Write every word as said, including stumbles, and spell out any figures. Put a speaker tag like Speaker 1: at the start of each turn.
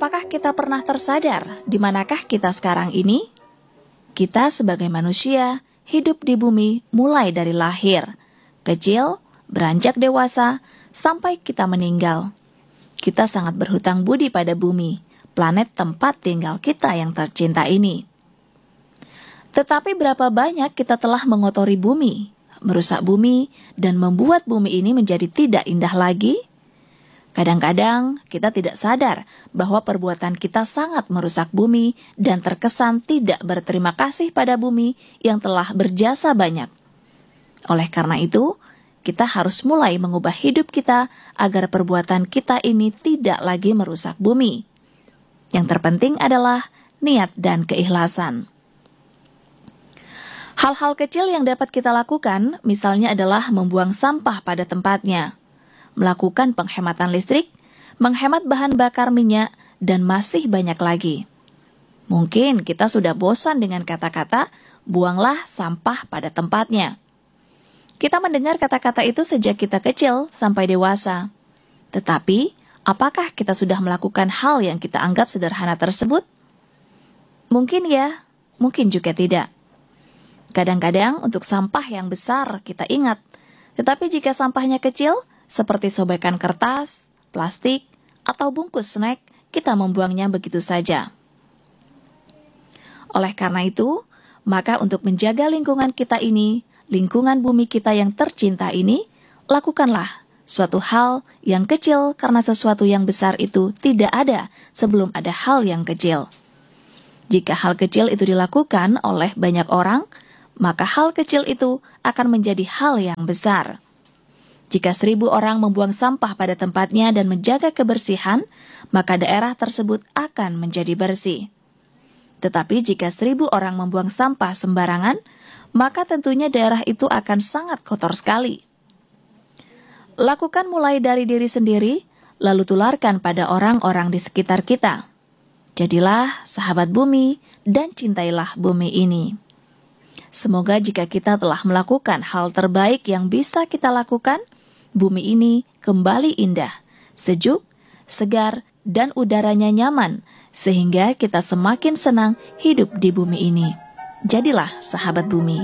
Speaker 1: Apakah kita pernah tersadar di manakah kita sekarang ini? Kita sebagai manusia hidup di bumi mulai dari lahir, kecil, beranjak dewasa, sampai kita meninggal. Kita sangat berhutang budi pada bumi, planet tempat tinggal kita yang tercinta ini. Tetapi berapa banyak kita telah mengotori bumi, merusak bumi, dan membuat bumi ini menjadi tidak indah lagi? Kadang-kadang kita tidak sadar bahwa perbuatan kita sangat merusak bumi dan terkesan tidak berterima kasih pada bumi yang telah berjasa banyak. Oleh karena itu, kita harus mulai mengubah hidup kita agar perbuatan kita ini tidak lagi merusak bumi. Yang terpenting adalah niat dan keikhlasan. Hal-hal kecil yang dapat kita lakukan misalnya adalah membuang sampah pada tempatnya, melakukan penghematan listrik, menghemat bahan bakar minyak, dan masih banyak lagi. Mungkin kita sudah bosan dengan kata-kata, buanglah sampah pada tempatnya. Kita mendengar kata-kata itu sejak kita kecil sampai dewasa. Tetapi, apakah kita sudah melakukan hal yang kita anggap sederhana tersebut? Mungkin ya, mungkin juga tidak. Kadang-kadang untuk sampah yang besar kita ingat, tetapi jika sampahnya kecil, seperti sobekan kertas, plastik, atau bungkus snack, kita membuangnya begitu saja. Oleh karena itu, maka untuk menjaga lingkungan kita ini, lingkungan bumi kita yang tercinta ini, lakukanlah suatu hal yang kecil karena sesuatu yang besar itu tidak ada sebelum ada hal yang kecil. Jika hal kecil itu dilakukan oleh banyak orang, maka hal kecil itu akan menjadi hal yang besar. Jika seribu orang membuang sampah pada tempatnya dan menjaga kebersihan, maka daerah tersebut akan menjadi bersih. Tetapi jika seribu orang membuang sampah sembarangan, maka tentunya daerah itu akan sangat kotor sekali. Lakukan mulai dari diri sendiri, lalu tularkan pada orang-orang di sekitar kita. Jadilah sahabat bumi dan cintailah bumi ini. Semoga jika kita telah melakukan hal terbaik yang bisa kita lakukan, bumi ini kembali indah, sejuk, segar, dan udaranya nyaman, sehingga kita semakin senang hidup di bumi ini. Jadilah sahabat bumi.